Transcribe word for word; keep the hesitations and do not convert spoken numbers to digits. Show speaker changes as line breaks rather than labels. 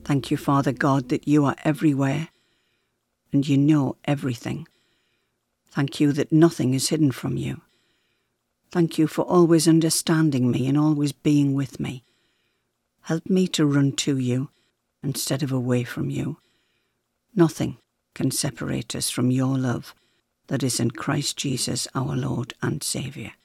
Thank you, Father God, that you are everywhere and you know everything. Thank you that nothing is hidden from you. Thank you for always understanding me and always being with me. Help me to run to you instead of away from you. Nothing can separate us from your love that is in Christ Jesus our Lord and Saviour.